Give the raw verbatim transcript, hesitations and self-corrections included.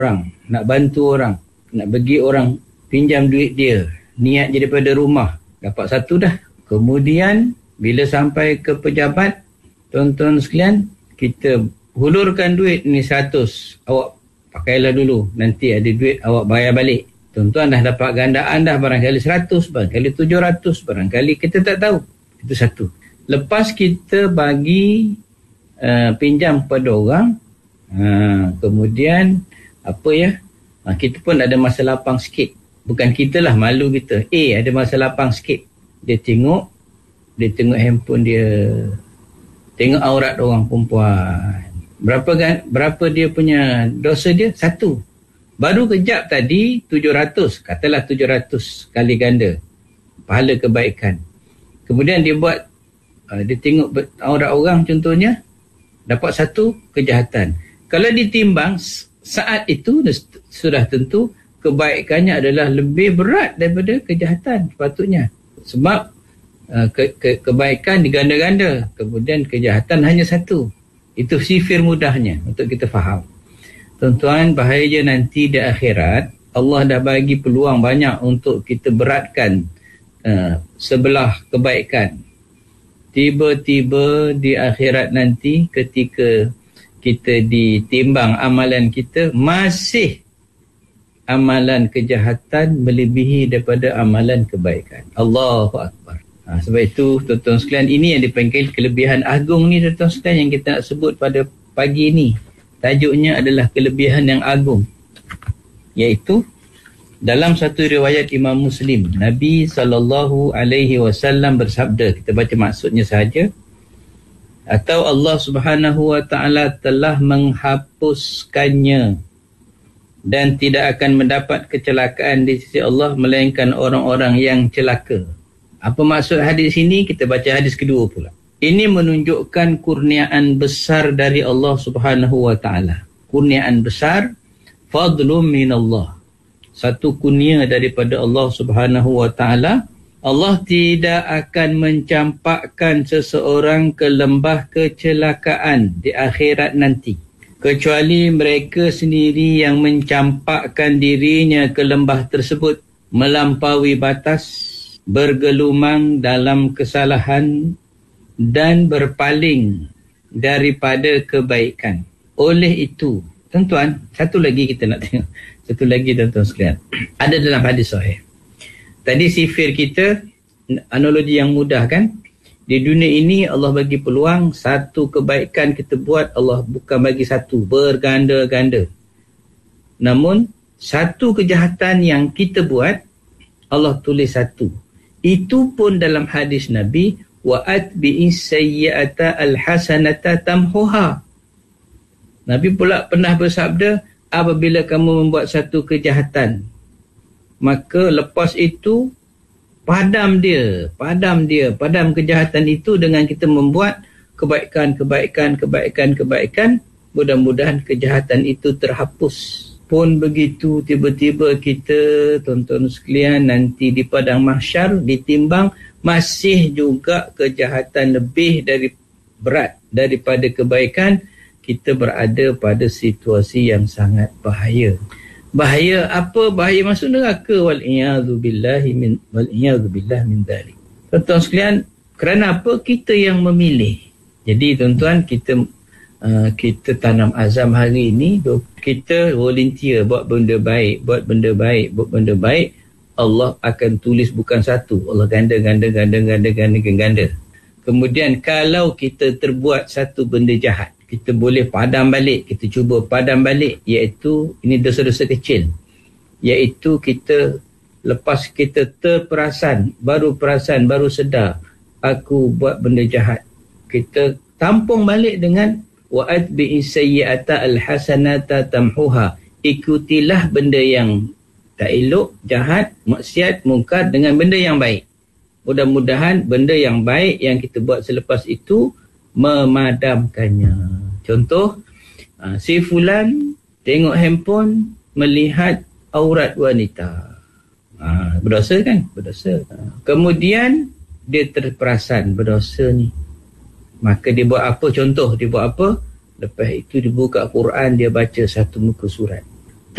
orang, nak bantu orang, nak bagi orang pinjam duit dia, niat je daripada rumah, dapat satu dah. Kemudian bila sampai ke pejabat, tuan-tuan sekalian, kita hulurkan duit ni seratus, awak pakailah dulu, nanti ada duit awak bayar balik. Tuan-tuan dah dapat gandaan dah, barangkali seratus, barangkali tujuh ratus, barangkali kita tak tahu. Itu satu. Lepas kita bagi uh, pinjam kepada orang, uh, kemudian apa ya, uh, kita pun ada masa lapang sikit. Bukan kita lah, malu kita. Eh, ada masa lapang sikit. Dia tengok, dia tengok handphone dia, tengok aurat orang perempuan. Berapa berapa dia punya dosa dia? Satu. Baru kejap tadi tujuh ratus, katalah tujuh ratus kali ganda pahala kebaikan. Kemudian dia buat, uh, dia tengok aurat orang contohnya, dapat satu kejahatan. Kalau ditimbang saat itu sudah tentu kebaikannya adalah lebih berat daripada kejahatan sepatutnya. Sebab uh, ke, ke, kebaikan diganda-ganda, kemudian kejahatan hanya satu. Itu sifir mudahnya untuk kita faham. Tuan-tuan, bahaya nanti di akhirat, Allah dah bagi peluang banyak untuk kita beratkan uh, sebelah kebaikan. Tiba-tiba di akhirat nanti ketika kita ditimbang amalan kita, masih amalan kejahatan melebihi daripada amalan kebaikan. Allahu Akbar. Ha, sebab itu tuan-tuan sekalian, ini yang dipanggil kelebihan agung ni tuan-tuan sekalian, yang kita nak sebut pada pagi ni. Tajuknya adalah kelebihan yang agung. Iaitu dalam satu riwayat Imam Muslim, Nabi sallallahu alaihi wasallam bersabda, kita baca maksudnya sahaja, atau Allah Subhanahu wa taala telah menghapuskannya dan tidak akan mendapat kecelakaan di sisi Allah melainkan orang-orang yang celaka. Apa maksud hadis ini? Kita baca hadis kedua pula. Ini menunjukkan kurniaan besar dari Allah Subhanahu wa taala. Kurniaan besar, fadlun minallah. Satu kurnia daripada Allah Subhanahu wa taala. Allah tidak akan mencampakkan seseorang ke lembah kecelakaan di akhirat nanti, kecuali mereka sendiri yang mencampakkan dirinya ke lembah tersebut, melampaui batas, bergelumang dalam kesalahan dan berpaling daripada kebaikan. Oleh itu, tuan-tuan, satu lagi kita nak tengok. Satu lagi tuan-tuan sekalian. Ada dalam hadis sahih. Tadi sifir kita, analogi yang mudah kan? Di dunia ini Allah bagi peluang, satu kebaikan kita buat, Allah bukan bagi satu, berganda-ganda. Namun, satu kejahatan yang kita buat, Allah tulis satu. Itu pun dalam hadis Nabi, wa atbi'is sayyi'ata alhasanata tamhuha. Nabi pula pernah bersabda, apabila kamu membuat satu kejahatan, maka lepas itu padam dia, padam dia, padam kejahatan itu dengan kita membuat kebaikan, kebaikan, kebaikan, kebaikan. Mudah-mudahan kejahatan itu terhapus. Pun begitu, tiba-tiba kita, tuan-tuan sekalian, nanti di padang mahsyar ditimbang, masih juga kejahatan lebih dari berat daripada kebaikan. Kita berada pada situasi yang sangat bahaya. Bahaya apa? Bahaya masuk neraka. Wal-iyadhu billahi min wal-iyadhu billahi min dzalik. Tuan-tuan sekalian, kerana apa? Kita yang memilih. Jadi tuan-tuan, kita uh, kita tanam azam hari ini, kita volunteer buat benda baik, buat benda baik, buat benda baik. Allah akan tulis bukan satu, Allah ganda, ganda, ganda, ganda, ganda, ganda. Kemudian kalau kita terbuat satu benda jahat, kita boleh padam balik, kita cuba padam balik, iaitu ini dosa-dosa kecil, iaitu kita lepas kita terperasan, baru perasan, baru sedar aku buat benda jahat, kita tampung balik dengan wa atbi'is sayyi'ata alhasanata tamhuha. Ikutilah benda yang tak elok, jahat, maksiat, mungkar dengan benda yang baik. Mudah-mudahan benda yang baik yang kita buat selepas itu memadamkannya. Contoh, uh, si fulan tengok handphone, melihat aurat wanita. Uh, berdosa kan? Berdosa. Uh, kemudian dia terperasan berdosa ni. Maka dia buat apa? Contoh, dia buat apa? Lepas itu dia buka Quran, dia baca satu muka surat.